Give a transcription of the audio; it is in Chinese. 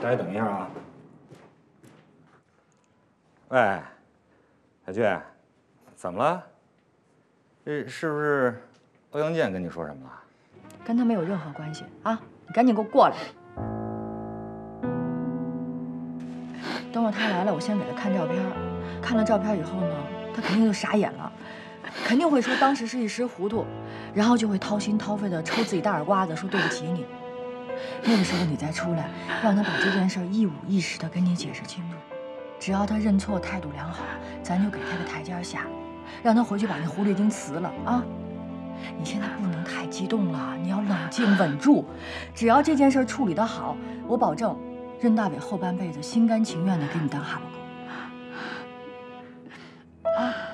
大家等一下啊。喂，小俊，怎么了？这是不是欧阳健跟你说什么了？ 跟他没有任何关系啊！你赶紧给我过来。等会儿他来了，我先给他看照片。看了照片以后呢，他肯定就傻眼了，肯定会说当时是一时糊涂，然后就会掏心掏肺的抽自己大耳刮子，说对不起你。那个时候你再出来，让他把这件事一五一十的跟你解释清楚。只要他认错，态度良好，咱就给他个台阶下，让他回去把那狐狸精辞了啊！你现在不能太激动了，你要冷静稳住。只要这件事处理得好，我保证，任大伟后半辈子心甘情愿的给你当哈巴狗。啊！